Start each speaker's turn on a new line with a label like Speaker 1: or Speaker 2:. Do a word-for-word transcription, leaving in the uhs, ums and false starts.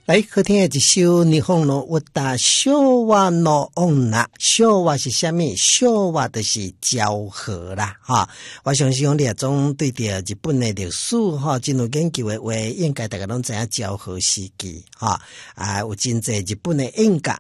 Speaker 1: 来好听的一首日本の歌昭和の女。昭和是什么？昭和就是昭和啦哈。我相信讲你总对着日本的历史哈真有研究的话，应该大家拢知影昭和时期哈啊有真侪日本的演歌